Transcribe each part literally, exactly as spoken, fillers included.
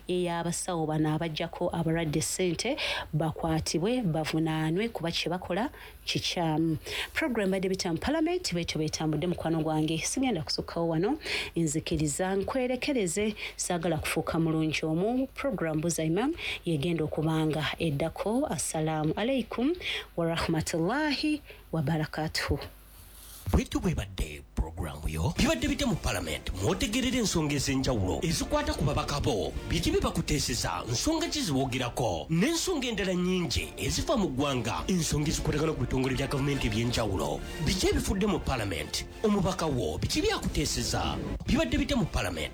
ey'abasawo bano abajjako abalwadde ssente bakwatibwe bavunaanwe kuba kye bakola kikyamu. Program badde bitamu Parliament beto betambudde mukwano gwange sigenda kusukkawo wano nzikiriza nkwerekereze saagala kufuuka mulungi omu. Program Buza Imam yegenda okubanga eddako. Assalamu alaikum wa rahmatullahi wa barakatuhu. Bwetu bwebadde programu yo bibadde bite mu Parliament mwotegerera ensonga ez'enjawulo ezikwata ku babaka bo biki bibakuteeseza nsonga ki zibogerako n'ensonga endala nnyingi ezifa mu ggwanga ensonga ezikwatagana ku bitongole bya gavumenti eby'enjawulo biki ebifudde mu Parliament omubaka wo biki byakuteeseza bibadde bite mu Parliament.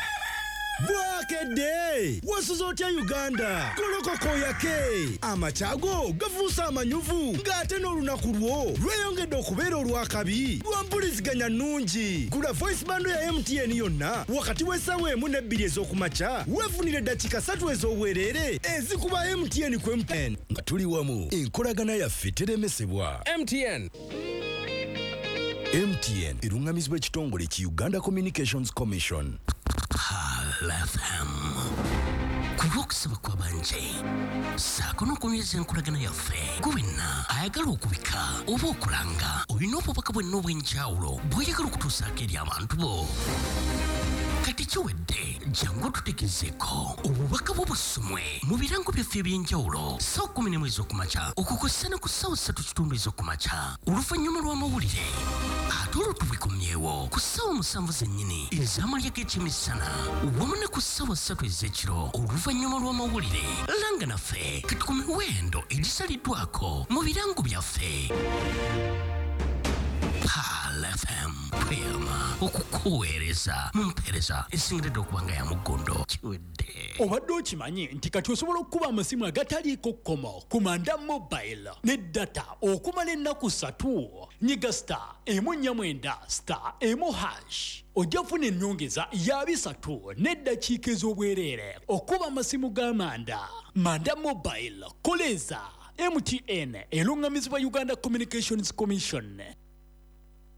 Bwakedde wasuza otya Uganda kolokoko yake amachago gafuusa amanyuvu ng'ate n'olunaku lwo lweyongedde okubeera olwakabi lwampuliziganya nnungi. Gula voice bando ya M T N yonna wakati w'essaawa emu n'ebbiri ez'okumakya weefunire eddakiika ssatu ez'obwereere ezikuba M T N ku M T N nga tuli wamu enkolagana yaffe teremesebwa. M T N M T N erungamizibwa ekitongole ki Uganda Communications Commission. F M kulwokusaba kwa banje saako n'okunyweza enkolagana yaffe gwenna ayagala okubika oba okulanga olina obubaka bwenna obw'enjawulo bw'oyagala okutuusaako eri abantu bo. Kati kiwedde jangu tutegezeeko obubaka bw'obusumwe mu birango byaffe eby'enjawulo ssaawa kkumi n'emu ez'okumakya okukosa ne ku ssaawa ssatu kitundu ez'okumakya oluvannyuma lw'amawulire ate olwo tubikomyewo ku ssaawa musanvu zennyini ez'amalya g'ekyemisana wamu ne ku ssaawa ssatu ez'ekiro oluvannyuma lw'amawulire. Langa naffe kati ku miwendo egisaliddwako mu birango byaffe. Pal F M tweyama okukuweereza mu mpeereza esingiridde okuba nga ya muggondo kiwedde. Obadde okimanyi nti kati osobola okukuba amasimu agataliiko kkomo ku Manda Mobile ne data okumala ennaku ssatu. Nyiga star emu nnya mwenda star emu hash ojja kufuna ennyongeza ya bisatu n'eddakiika ez'obwereere okuba amasimu ga Manda. Manda Mobile koleza M T N erungamizibwa Uganda Communications Commission.